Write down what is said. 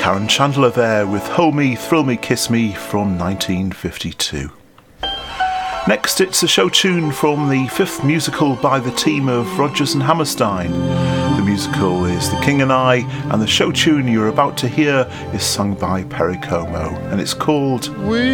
Karen Chandler there with Hold Me, Thrill Me, Kiss Me from 1952. Next, it's a show tune from the fifth musical by the team of Rodgers and Hammerstein. The musical is The King and I, and the show tune you're about to hear is sung by Perry Como, and it's called We